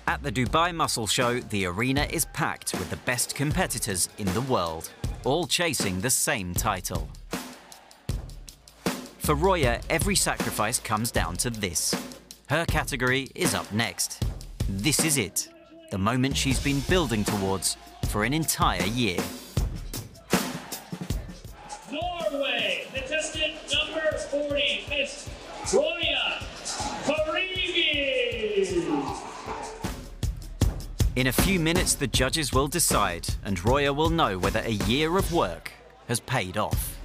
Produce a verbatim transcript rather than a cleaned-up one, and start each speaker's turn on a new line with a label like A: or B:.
A: At the Dubai Muscle Show, the arena is packed with the best competitors in the world, all chasing the same title. For Roya, every sacrifice comes down to this. Her category is up next. This is it, the moment she's been building towards for an entire year.
B: Norway, contestant number forty, Miss Roya Karimi.
A: In a few minutes, the judges will decide, and Roya will know whether a year of work has paid off.